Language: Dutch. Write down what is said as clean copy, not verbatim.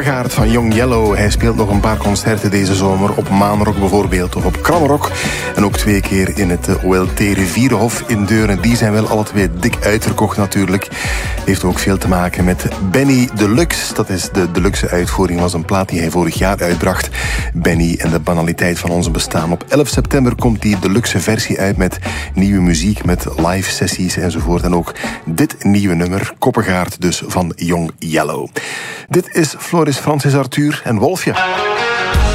Koppengaard van Young Yellow. Hij speelt nog een paar concerten deze zomer. Op Maanrock bijvoorbeeld, of op Kramrock. En ook 2 keer in het OLT Rivierenhof in Deurne. Die zijn wel alle 2 dik uitverkocht natuurlijk. Heeft ook veel te maken met Benny Deluxe. Dat is de deluxe uitvoering, was een plaat die hij vorig jaar uitbracht. Benny en de banaliteit van onze bestaan. Op 11 september komt die deluxe versie uit met nieuwe muziek, met live sessies enzovoort. En ook dit nieuwe nummer, Koppengaard dus, van Young Yellow. Dit is Floris Francis Arthur en Wolfje.